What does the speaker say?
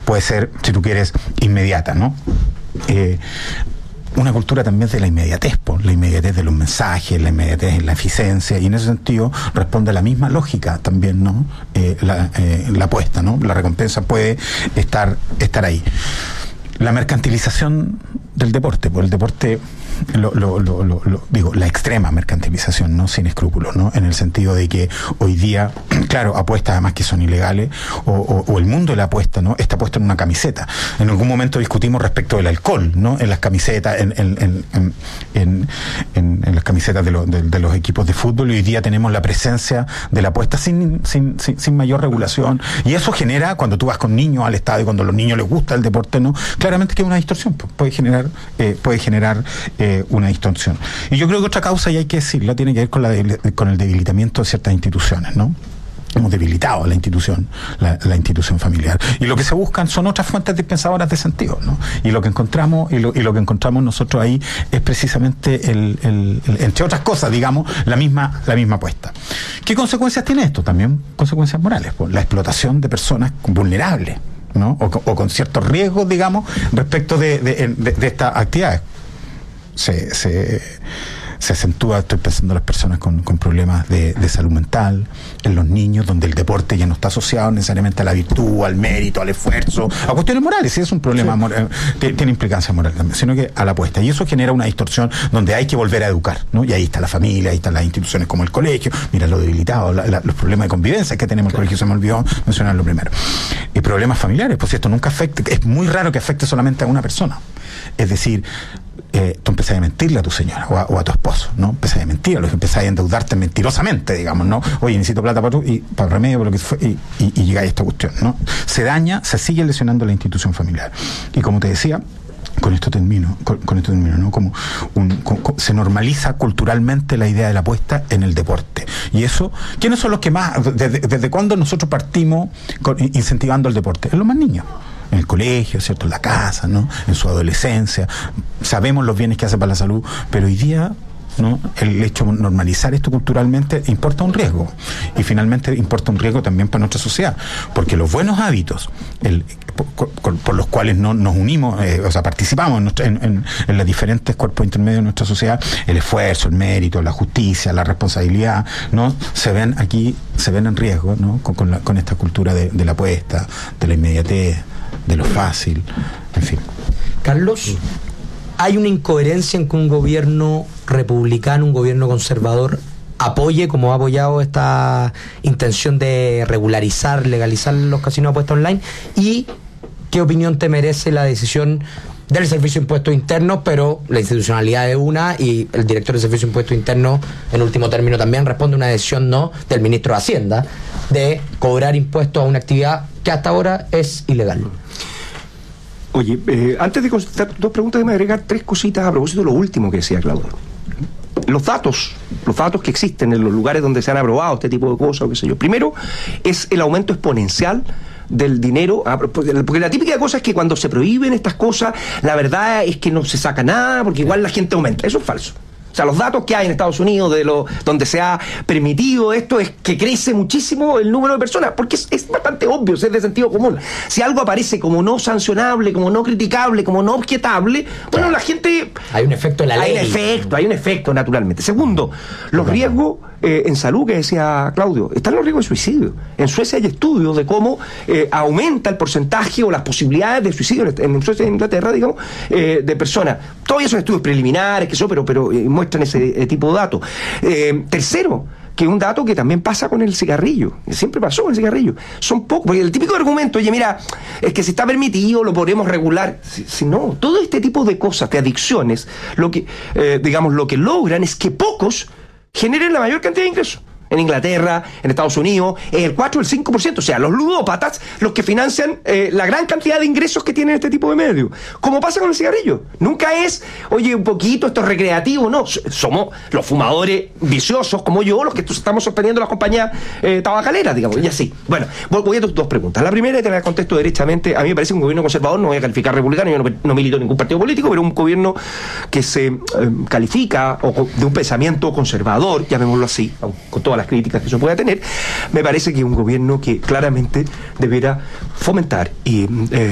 puede ser, si tú quieres, inmediata, ¿no? Una cultura también de la inmediatez, la inmediatez de los mensajes, la inmediatez en la eficiencia, y en ese sentido responde a la misma lógica también, ¿no? La apuesta, ¿no? La recompensa puede estar ahí. La mercantilización del deporte, el deporte, digo, la extrema mercantilización, ¿no? Sin escrúpulos, ¿no? En el sentido de que hoy día, claro, apuestas además que son ilegales, o el mundo de la apuesta, ¿no? Está puesto en una camiseta. En algún momento discutimos respecto del alcohol, ¿no? En las camisetas, en las camisetas de los equipos de fútbol, y hoy día tenemos la presencia de la apuesta sin mayor regulación, y eso genera, cuando tú vas con niños al estadio, cuando a los niños les gusta el deporte, ¿no? Claramente que es una distorsión, puede generar una distorsión. Y yo creo que otra causa, y hay que decirla, tiene que ver con el debilitamiento de ciertas instituciones, ¿no? Hemos debilitado la institución familiar, y lo que se buscan son otras fuentes dispensadoras de sentido, ¿no? Y lo que encontramos lo que encontramos nosotros ahí es precisamente entre otras cosas, digamos, la misma apuesta. ¿Qué consecuencias tiene esto? También consecuencias morales, pues, la explotación de personas vulnerables, ¿no? O con ciertos riesgos, digamos, respecto de estas actividades. Se acentúa, estoy pensando en las personas con problemas de salud mental, en los niños, donde el deporte ya no está asociado necesariamente a la virtud, al mérito, al esfuerzo, a cuestiones morales. Sí, es un problema moral, tiene implicancia moral también, sino que a la apuesta. Y eso genera una distorsión donde hay que volver a educar, ¿no? Y ahí está la familia, ahí están las instituciones como el colegio, mira lo debilitado, los problemas de convivencia que tenemos. El colegio se me olvidó mencionarlo primero. Y problemas familiares, pues esto nunca afecta, es muy raro que afecte solamente a una persona. Es decir, tú empezás a mentirle a tu señora o a tu esposo, ¿no? Empezás a mentirle, empezás a endeudarte mentirosamente, digamos, ¿no? Oye, necesito plata para el remedio, por lo que fue, y llegáis a esta cuestión, ¿no? Se sigue lesionando la institución familiar. Y como te decía, con esto termino, ¿no? Se normaliza culturalmente la idea de la apuesta en el deporte. Y eso, ¿quiénes son los que más, desde cuándo nosotros partimos incentivando el deporte? En los más niños. En el colegio, ¿cierto? En la casa, ¿no? En su adolescencia. Sabemos los bienes que hace para la salud, pero hoy día, ¿no? El hecho de normalizar esto culturalmente importa un riesgo, y finalmente importa un riesgo también para nuestra sociedad, porque los buenos hábitos por los cuales nos unimos, participamos en los diferentes cuerpos intermedios de nuestra sociedad, el esfuerzo, el mérito, la justicia, la responsabilidad, ¿no? Se ven en riesgo, ¿no? Con esta cultura de la apuesta, de la inmediatez, de lo fácil, en fin. Carlos, ¿hay una incoherencia en que un gobierno republicano, un gobierno conservador, apoye, como ha apoyado esta intención de legalizar los casinos de apuesta online? ¿Y qué opinión te merece la decisión del Servicio de Impuestos Internos, pero la institucionalidad de una, y el director del Servicio de Impuestos Internos, en último término, también responde a una decisión del ministro de Hacienda de cobrar impuestos a una actividad que hasta ahora es ilegal? Oye, antes de contestar dos preguntas, déjame agregar tres cositas a propósito de lo último que decía Claudio. Los datos que existen en los lugares donde se han aprobado este tipo de cosas, o qué sé yo. Primero, es el aumento exponencial del dinero, porque la típica cosa es que cuando se prohíben estas cosas, la verdad es que no se saca nada, porque igual la gente aumenta. Eso es falso. O sea, los datos que hay en Estados Unidos donde se ha permitido esto es que crece muchísimo el número de personas, porque es bastante obvio, es de sentido común. Si algo aparece como no sancionable, como no criticable, como no objetable, bueno, la gente... Hay un efecto en la ley. Hay un efecto naturalmente. Segundo, los riesgos en salud que decía Claudio, están los riesgos de suicidio. En Suecia hay estudios de cómo aumenta el porcentaje o las posibilidades de suicidio en Suecia e Inglaterra, digamos, de personas. Todavía son estudios preliminares, pero muestran ese tipo de datos. Tercero, que un dato que también pasa con el cigarrillo, siempre pasó con el cigarrillo, son pocos, porque el típico argumento, oye, mira, es que si está permitido lo podremos regular, si no, todo este tipo de cosas, de adicciones, lo que logran es que pocos generen la mayor cantidad de ingresos. En Inglaterra, en Estados Unidos, es el 4 o el 5%, o sea, los ludópatas, los que financian la gran cantidad de ingresos que tienen este tipo de medios. Como pasa con el cigarrillo. Nunca es, oye, un poquito, esto es recreativo, no. Somos los fumadores viciosos, como yo, los que estamos sosteniendo las compañías tabacaleras, digamos, y así. Bueno, voy a tus dos preguntas. La primera, te la contesto derechamente. A mí me parece un gobierno conservador, no voy a calificar republicano, yo no milito en ningún partido político, pero un gobierno que se califica de un pensamiento conservador, llamémoslo así, con todas las críticas que eso pueda tener, me parece que es un gobierno que claramente deberá fomentar y